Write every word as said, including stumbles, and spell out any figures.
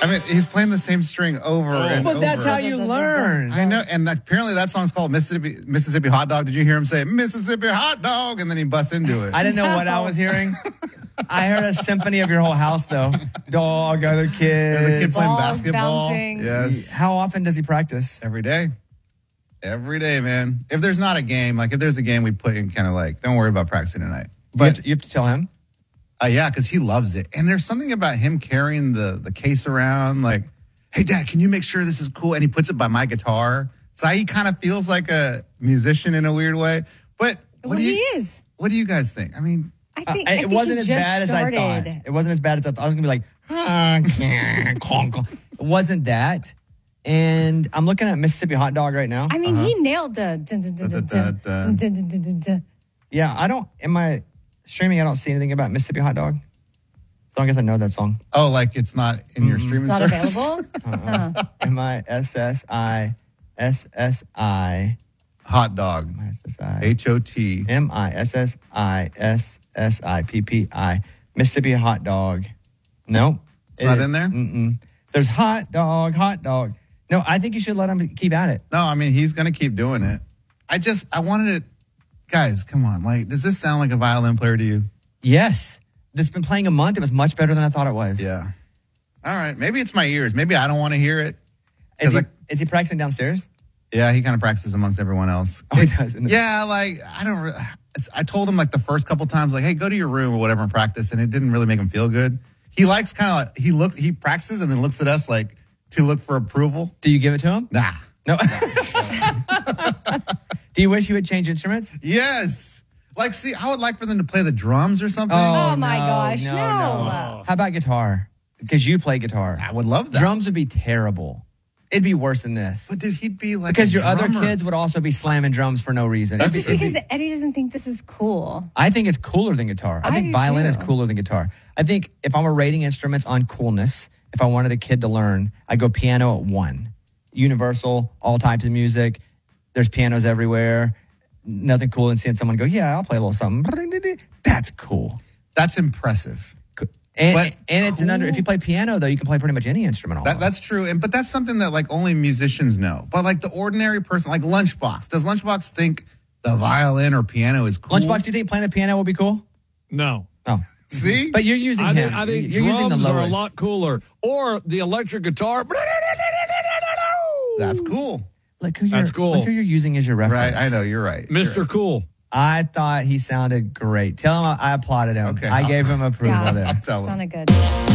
I mean, he's playing the same string over oh. and well, over. But that's how you learn. I know, and that, apparently that song's called Mississippi Mississippi Hot Dog. Did you hear him say Mississippi Hot Dog? And then he busts into it. I didn't know no. what I was hearing. I heard a symphony of your whole house, though. Dog, other kids. There's a kid playing Balls basketball. Bouncing. Yes. How often does he practice? Every day. Every day, man. If there's not a game, like if there's a game, we put in kind of like, don't worry about practicing tonight. But you have to, you have to tell him? Uh, yeah, because he loves it. And there's something about him carrying the, the case around, like, hey, Dad, can you make sure this is cool? And he puts it by my guitar. So he kind of feels like a musician in a weird way. But what well, do you, he is. What do you guys think? I mean, I think, uh, I it think wasn't as bad started. as I thought. It wasn't as bad as I thought. I was going to be like, it wasn't that. And I'm looking at Mississippi Hot Dog right now. I mean, uh-huh. he nailed the. Yeah, I don't, in my streaming, I don't see anything about Mississippi Hot Dog. So I guess I know that song. Oh, like it's not in mm-hmm. your streaming service? It's not available? uh-uh. M I S S I S S I Hot Dog. H O T. M I S S I S S I P P I. Mississippi Hot Dog. Nope. It's not in there? Mm-mm. There's Hot Dog, Hot Dog. No, I think you should let him keep at it. No, I mean, he's going to keep doing it. I just, I wanted it. Guys, come on. Like, does this sound like a violin player to you? Yes. It's been playing a month. It was much better than I thought it was. Yeah. All right. Maybe it's my ears. Maybe I don't want to hear it. Is he, like, is he practicing downstairs? Yeah, he kind of practices amongst everyone else. Oh, he does. Yeah, like, I don't really, I told him like the first couple times, like, hey, go to your room or whatever and practice. And it didn't really make him feel good. He likes kind of like, he looks, he practices and then looks at us like to look for approval. Do you give it to him? Nah. No. Do you wish you would change instruments? Yes. Like, see, I would like for them to play the drums or something. Oh, oh my no, gosh, no, no. no. How about guitar? Because you play guitar. I would love that. Drums would be terrible. It'd be worse than this. But dude, he'd be like because your drummer. other kids would also be slamming drums for no reason. It's It'd just be, because be, Eddie doesn't think this is cool. I think it's cooler than guitar. I, I think violin too. is cooler than guitar. I think if I were rating instruments on coolness, if I wanted a kid to learn, I'd go piano at one. Universal, all types of music. There's pianos everywhere. Nothing cool than seeing someone go, yeah, I'll play a little something. That's cool. That's impressive. And, but and it's cool. an under. If you play piano, though, you can play pretty much any instrument. That, that's true, and but that's something that like only musicians know. But like the ordinary person, like Lunchbox, does Lunchbox think the violin or piano is cool? Lunchbox, do you think playing the piano will be cool? No. Oh, see, but you're using I him. think, I think you're drums using the are a lot cooler, or the electric guitar. That's cool. Look who you're, That's cool. Look who you're using as your reference. Right, I know you're right, Mister You're right. Cool. I thought he sounded great. Tell him I, I applauded him. Okay, I I'll, gave him approval yeah, there. I'll tell him. Sounded good.